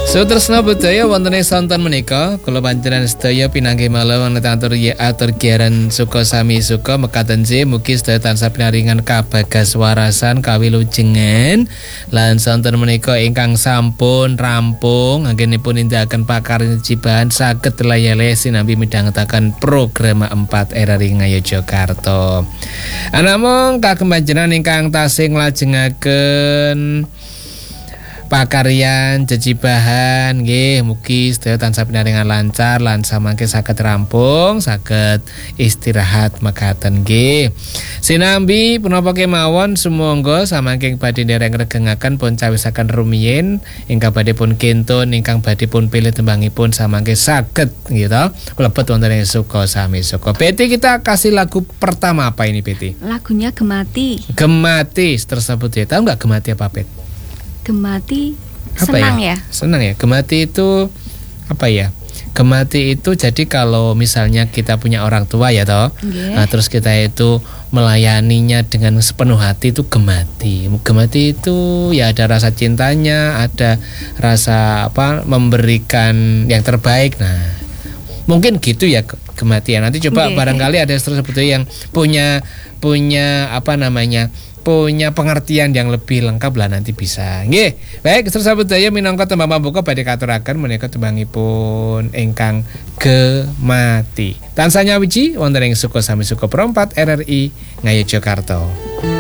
Sutresna budaya wonten ing sonten menika kula panjenengan sedaya pinanggih malih atur giaran suka sami suka mekaten mugi sedaya tansah pinaringan kabagas warasan kawilujengan lan sonten menika ingkang sampun rampung anggenipun nindakaken pakaryan jibahan saged layale sinambi midhangetaken program 4 RRI Ngayogyakarta. Anamung kagem panjenengan ingkang tasih nglajengaken pakaryan jejibahan nggih mugi sedaya tansah pinaringan lancar lan samangke saged rampung saged istirahat mekaten nggih. Sinambi punapa kemawon sumangga samangke badhe ndereng regengaken pun cawisaken rumiyin ingkang badhe pun kentun ingkang badhe pun pilih tembangipun samangke saged nggih to mlebet wonten ing suka sami suka. Betty, kita kasih lagu pertama apa ini Betty? Lagunya Gemati. Gemati tersebut ya. Tahu nggak Gemati apa Bet? Gemati apa senang ya? Senang ya. Gemati itu apa ya? Gemati itu jadi kalau misalnya kita punya orang tua ya toh, nah terus kita itu melayaninya dengan sepenuh hati itu gemati. Gemati itu ya ada rasa cintanya, ada rasa apa memberikan yang terbaik. Nah mungkin gitu ya gemati ya. Nanti coba barangkali ada sebetulnya yang punya apa namanya punya pengertian yang lebih lengkap lah nanti bisa. Nggih. Baik, sahabat daya minangka tembang pambuka badhe katuraken menika tembangipun ingkang Gemati. Tansah nyawiji wonten ing suka sami suka 4 RRI Ngayogyakarta.